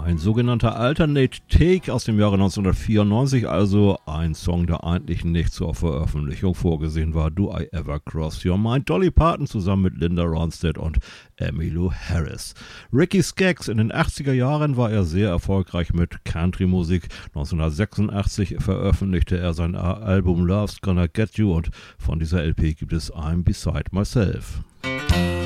Ein sogenannter Alternate Take aus dem Jahre 1994, also ein Song, der eigentlich nicht zur Veröffentlichung vorgesehen war. Do I Ever Cross Your Mind? Dolly Parton zusammen mit Linda Ronstadt und Emmylou Harris. Ricky Skaggs, in den 80er Jahren war er sehr erfolgreich mit Country-Musik. 1986 veröffentlichte er sein Album Love's Gonna Get You und von dieser LP gibt es I'm Beside Myself.